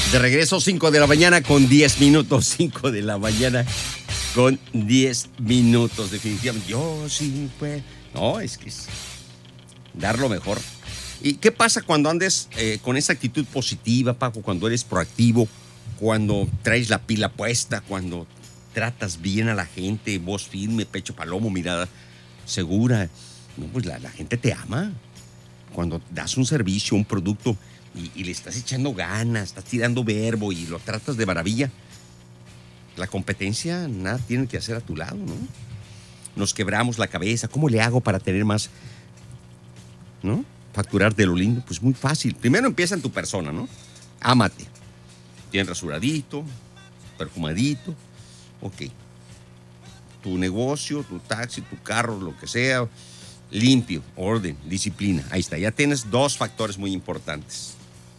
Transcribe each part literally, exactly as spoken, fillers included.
De regreso, cinco de la mañana con diez minutos. cinco de la mañana con diez minutos. Definitivamente. Yo sí, pues. No, es que es dar lo mejor. ¿Y qué pasa cuando andes eh, con esa actitud positiva, Paco? Cuando eres proactivo, cuando traes la pila puesta, cuando tratas bien a la gente, voz firme, pecho palomo, mirada segura. No, pues la, la gente te ama. Cuando das un servicio, un producto y, y le estás echando ganas, estás tirando verbo y lo tratas de maravilla, la competencia nada tiene que hacer a tu lado, ¿no? Nos quebramos la cabeza. ¿Cómo le hago para tener más, ¿no? Facturar de lo lindo? Pues muy fácil. Primero empieza en tu persona, ¿no? Ámate. Bien rasuradito, perfumadito. Ok. Tu negocio, tu taxi, tu carro, lo que sea, limpio, orden, disciplina. Ahí está. Ya tienes dos factores muy importantes.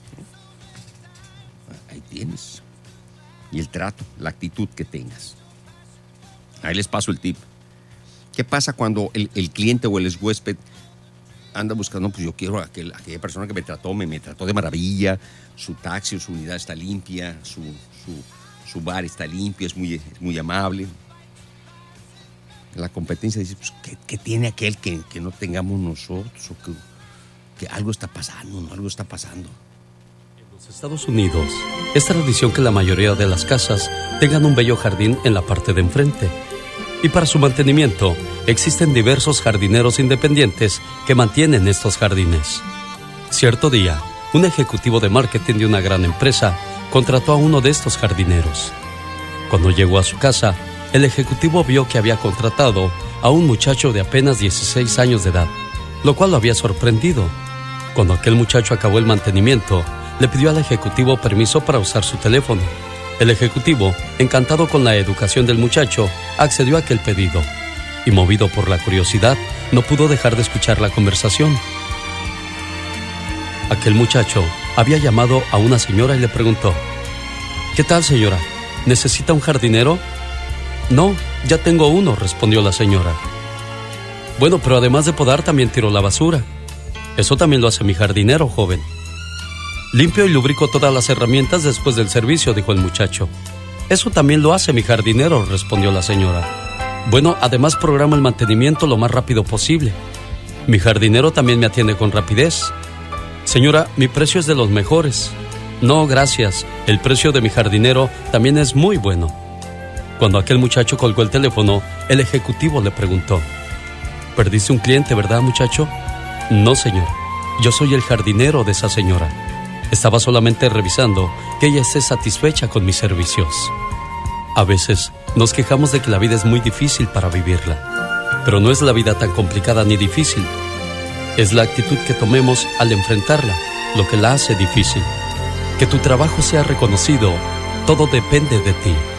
Ahí tienes. Y el trato, la actitud que tengas. Ahí les paso el tip. ¿Qué pasa cuando el, el cliente o el ex huésped anda buscando? Pues yo quiero a aquel, aquella persona que me trató, me, me trató de maravilla, su taxi o su unidad está limpia, su, su, su bar está limpio, es muy, es muy amable. La competencia dice, pues, ¿qué, qué tiene aquel que, que no tengamos nosotros? O que, que algo está pasando, ¿no? Algo está pasando. En los Estados Unidos es tradición que la mayoría de las casas tengan un bello jardín en la parte de enfrente. Y para su mantenimiento existen diversos jardineros independientes que mantienen estos jardines. Cierto día, un ejecutivo de marketing de una gran empresa contrató a uno de estos jardineros. Cuando llegó a su casa, el ejecutivo vio que había contratado a un muchacho de apenas dieciséis años de edad, lo cual lo había sorprendido. Cuando aquel muchacho acabó el mantenimiento, le pidió al ejecutivo permiso para usar su teléfono. El ejecutivo, encantado con la educación del muchacho, accedió a aquel pedido y, movido por la curiosidad, no pudo dejar de escuchar la conversación. Aquel muchacho había llamado a una señora y le preguntó: ¿Qué tal, señora? ¿Necesita un jardinero? No, ya tengo uno, respondió la señora. Bueno, pero además de podar, también tiro la basura. Eso también lo hace mi jardinero, joven. Limpio y lubrico todas las herramientas después del servicio, dijo el muchacho. Eso también lo hace mi jardinero, respondió la señora. Bueno, además programo el mantenimiento lo más rápido posible. Mi jardinero también me atiende con rapidez. Señora, mi precio es de los mejores. No, gracias, el precio de mi jardinero también es muy bueno. Cuando aquel muchacho colgó el teléfono, el ejecutivo le preguntó: ¿Perdiste un cliente, verdad, muchacho? No, señor, yo soy el jardinero de esa señora. Estaba solamente revisando que ella esté satisfecha con mis servicios. A veces nos quejamos de que la vida es muy difícil para vivirla, pero no es la vida tan complicada ni difícil. Es la actitud que tomemos al enfrentarla lo que la hace difícil. Que tu trabajo sea reconocido, todo depende de ti.